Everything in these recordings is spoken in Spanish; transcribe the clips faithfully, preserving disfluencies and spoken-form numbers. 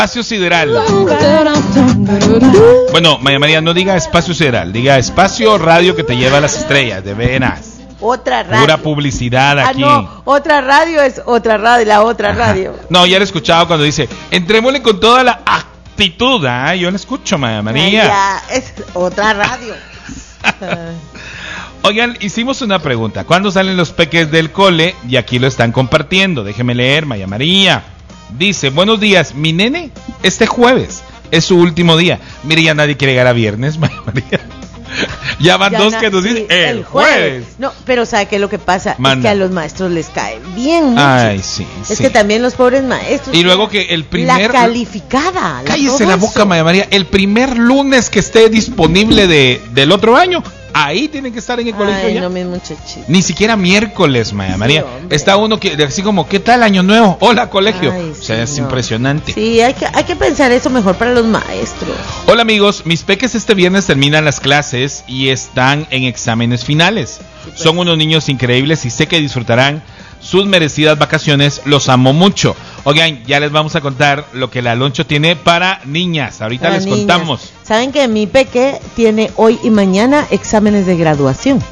espacio sideral. Bueno, Maya María, no diga espacio sideral, diga espacio radio que te lleva a las estrellas, de veras. Otra radio. Pura publicidad aquí. Ah, no, otra radio es otra radio, la otra radio. Ajá. No, ya lo he escuchado cuando dice, entrémosle con toda la actitud, ¿eh? Yo la escucho, Maya María. Ya, es otra radio. Oigan, hicimos una pregunta. ¿Cuándo salen los peques del cole? Y aquí lo están compartiendo. Déjeme leer, Maya María. Dice, buenos días, mi nene, este jueves es su último día. Mire, ya nadie quiere llegar a viernes, Maya María. Ya van ya dos na- que nos dicen sí, el, el jueves. jueves. No, pero ¿sabe qué es lo que pasa? Manda. Es que a los maestros les cae bien mucho. Ay, sí. Es sí. que también los pobres maestros. Y luego que el primer. La calificada. Cállese la boca, Maya María. El primer lunes que esté disponible de, del otro año, ahí tienen que estar en el colegio. Ay, ya. No, mis muchachitos. Ni siquiera miércoles, Maya María. Sí, está uno que así como, ¿qué tal año nuevo? Hola, colegio. Ay, o sea, sí, es no. impresionante. Sí, hay que, hay que pensar eso mejor para los maestros. Hola, amigos. Mis peques este viernes terminan las clases y están en exámenes finales. Sí, pues. Son unos niños increíbles y sé que disfrutarán sus merecidas vacaciones. Los amo mucho. Oigan, ya les vamos a contar lo que la Loncho tiene para niñas. Ahorita para les niñas. Contamos. Saben que mi peque tiene hoy y mañana exámenes de graduación.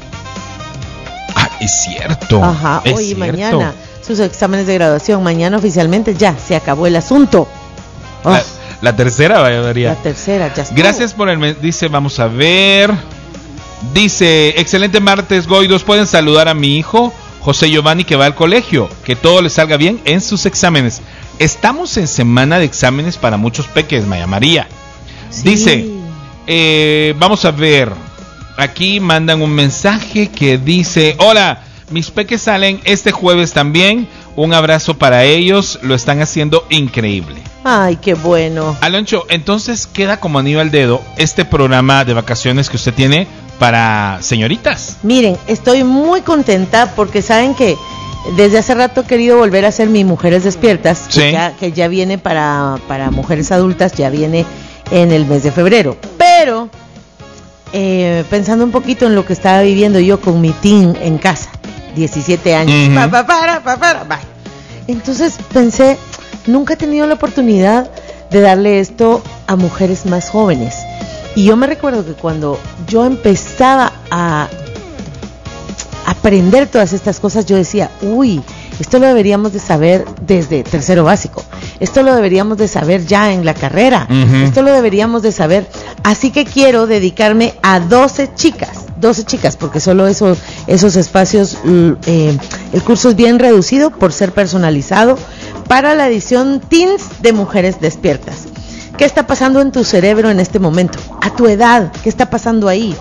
Ah, es cierto. Ajá, es hoy cierto. y mañana sus exámenes de graduación. Mañana oficialmente ya se acabó el asunto. Oh. La, la tercera, Maya María. La tercera, ya está. Gracias por el... Dice, vamos a ver. Dice, excelente martes, Goidos. Pueden saludar a mi hijo José Giovanni, que va al colegio. Que todo le salga bien en sus exámenes. Estamos en semana de exámenes para muchos peques, Maya María. Sí. Dice, eh, vamos a ver. Aquí mandan un mensaje que dice, hola, mis peques salen este jueves también. Un abrazo para ellos, lo están haciendo increíble. Ay, qué bueno. Aloncho, entonces queda como anillo al dedo este programa de vacaciones que usted tiene para señoritas. Miren, estoy muy contenta porque saben que desde hace rato he querido volver a hacer mi Mujeres Despiertas, sí. que, ya, que ya viene para, para mujeres adultas, ya viene en el mes de febrero. Pero, eh, pensando un poquito en lo que estaba viviendo yo con mi teen en casa, diecisiete años, uh-huh. pa, pa, para, pa, para, pa. Entonces pensé, nunca he tenido la oportunidad de darle esto a mujeres más jóvenes. Y yo me recuerdo que cuando yo empezaba a aprender todas estas cosas, yo decía, uy, esto lo deberíamos de saber desde tercero básico, esto lo deberíamos de saber ya en la carrera, uh-huh. esto lo deberíamos de saber. Así que quiero dedicarme a doce chicas, doce chicas, porque solo esos, esos espacios, eh, el curso es bien reducido por ser personalizado para la edición Teens de Mujeres Despiertas. ¿Qué está pasando en tu cerebro en este momento? A tu edad, ¿qué está pasando ahí?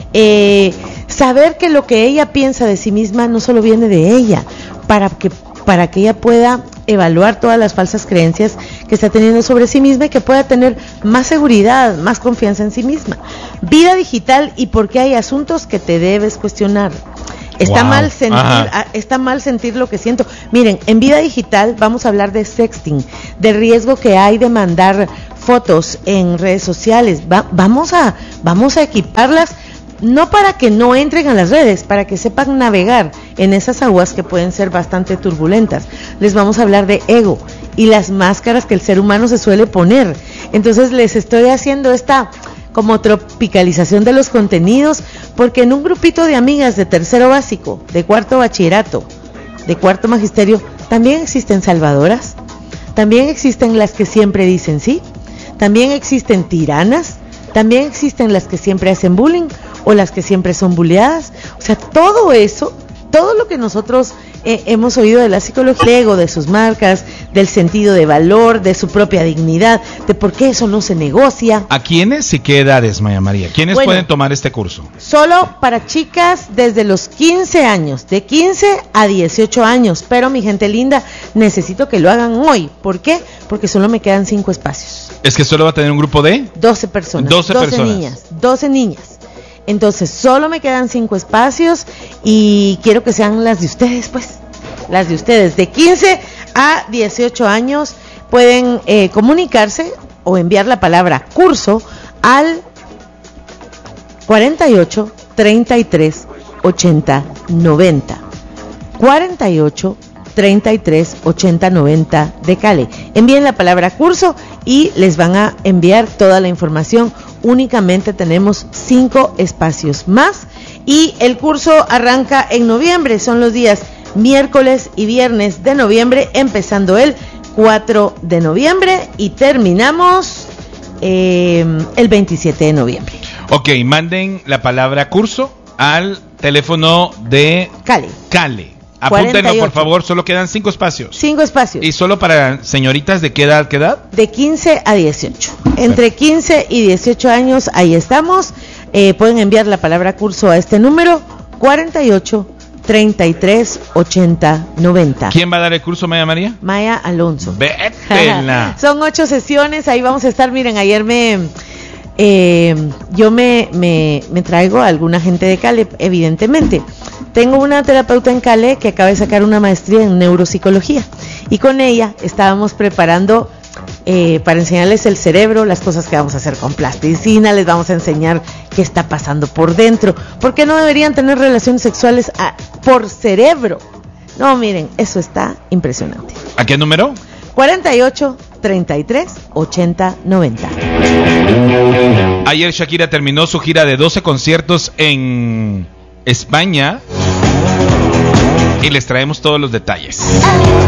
Eh, saber que lo que ella piensa de sí misma no solo viene de ella, para que, para que ella pueda evaluar todas las falsas creencias que está teniendo sobre sí misma y que pueda tener más seguridad, más confianza en sí misma. Vida digital y por qué hay asuntos que te debes cuestionar. Está wow. mal sentir, Ajá. está mal sentir lo que siento. Miren, en Vida Digital vamos a hablar de sexting, del riesgo que hay de mandar fotos en redes sociales. Va, vamos a, vamos a equiparlas, no para que no entren a las redes, para que sepan navegar en esas aguas que pueden ser bastante turbulentas. Les vamos a hablar de ego y las máscaras que el ser humano se suele poner. Entonces les estoy haciendo esta como tropicalización de los contenidos, porque en un grupito de amigas de tercero básico, de cuarto bachillerato, de cuarto magisterio, también existen salvadoras, también existen las que siempre dicen sí, también existen tiranas, también existen las que siempre hacen bullying o las que siempre son bulleadas. O sea, todo eso, todo lo que nosotros eh, hemos oído de la psicología, del ego, de sus marcas, del sentido de valor, de su propia dignidad, de por qué eso no se negocia. ¿A quiénes y qué edades, Maya María? ¿Quiénes bueno, pueden tomar este curso? Solo para chicas desde los quince años, de quince a dieciocho años, pero mi gente linda, necesito que lo hagan hoy. ¿Por qué? Porque solo me quedan cinco espacios. ¿Es que solo va a tener un grupo de? doce personas. doce, doce personas. niñas, doce niñas. Entonces, solo me quedan cinco espacios y quiero que sean las de ustedes, pues, las de ustedes. De quince a dieciocho años pueden eh, comunicarse o enviar la palabra curso al cuarenta y ocho, treinta y tres, ochenta, noventa. cuarenta y ocho, treinta y tres ochenta noventa de Cali. Envíen la palabra curso y les van a enviar toda la información. Únicamente tenemos cinco espacios más y el curso arranca en noviembre. Son los días miércoles y viernes de noviembre, empezando el cuatro de noviembre y terminamos eh, el veintisiete de noviembre. Ok, manden la palabra curso al teléfono de Cali. Cali. Apúntenlo, por favor, solo quedan cinco espacios. Cinco espacios. ¿Y solo para señoritas de qué edad, qué edad? De quince a dieciocho. Entre quince y dieciocho años, ahí estamos. Eh, pueden enviar la palabra curso a este número, cuarenta y ocho, treinta y tres, ochenta, noventa. ¿Quién va a dar el curso, Maya María? Maya Alonso. Vétela. Son ocho sesiones, ahí vamos a estar. Miren, ayer me... Eh, yo me, me, me traigo a alguna gente de Cali, evidentemente. Tengo una terapeuta en Cali que acaba de sacar una maestría en neuropsicología y con ella estábamos preparando eh, para enseñarles el cerebro, las cosas que vamos a hacer con plasticina, les vamos a enseñar qué está pasando por dentro, por qué no deberían tener relaciones sexuales a, por cerebro. No, miren, eso está impresionante. ¿A qué número? cuarenta y ocho, treinta y tres, ochenta, noventa. Ayer Shakira terminó su gira de doce conciertos en España y les traemos todos los detalles.